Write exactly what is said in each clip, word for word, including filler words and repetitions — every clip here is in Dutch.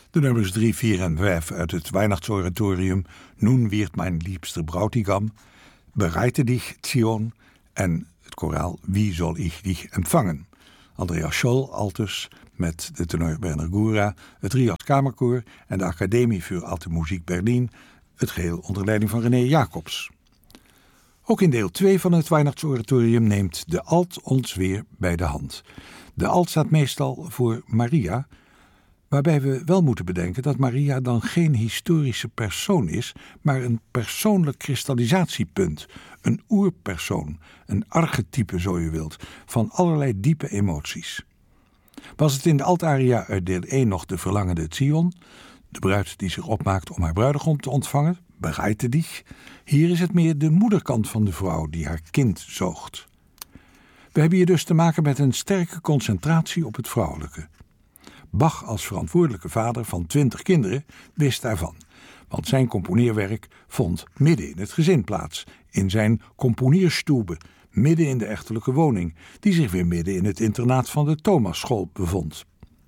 De nummers drie, vier en vijf uit het Weihnachtsoratorium Nun wird mein liebster Bräutigam, Bereite dich, Zion en het koraal Wie soll ich dich empfangen. Andreas Scholl altus met de tenor Werner Gura, het Rias Kamerkoor en de Academie für Alte Musik Berlin, het geheel onder leiding van René Jacobs. Ook in deel twee van het Weihnachtsoratorium neemt de alt ons weer bij de hand. De alt staat meestal voor Maria, waarbij we wel moeten bedenken dat Maria dan geen historische persoon is, maar een persoonlijk kristallisatiepunt, een oerpersoon, een archetype zo je wilt, van allerlei diepe emoties. Was het in de altaria uit deel één nog de verlangende Zion, de bruid die zich opmaakt om haar bruidegom te ontvangen, bereite dich, hier is het meer de moederkant van de vrouw die haar kind zoogt. We hebben hier dus te maken met een sterke concentratie op het vrouwelijke. Bach als verantwoordelijke vader van twintig kinderen wist daarvan, want zijn componeerwerk vond midden in het gezin plaats, in zijn componeerstube, midden in de echtelijke woning, die zich weer midden in het internaat van de Thomasschool bevond.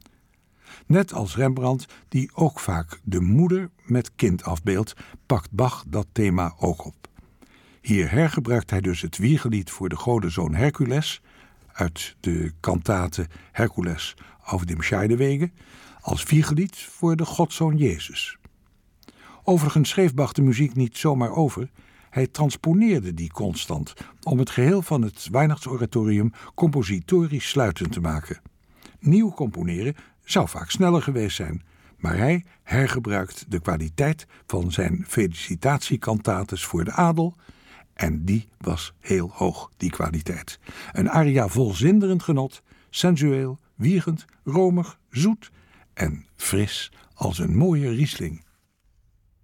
Net als Rembrandt, die ook vaak de moeder met kind afbeeldt, pakt Bach dat thema ook op. Hier hergebruikt hij dus het wiegelied voor de godenzoon Hercules uit de kantate Hercules auf dem Scheidewege als wiegelied voor de godzoon Jezus. Overigens schreef Bach de muziek niet zomaar over, hij transponeerde die constant om het geheel van het Weihnachtsoratorium compositorisch sluitend te maken. Nieuw componeren zou vaak sneller geweest zijn, maar hij hergebruikt de kwaliteit van zijn felicitatiekantates voor de adel en die was heel hoog, die kwaliteit. Een aria vol zinderend genot, sensueel, wiegend, romig, zoet en fris als een mooie Riesling.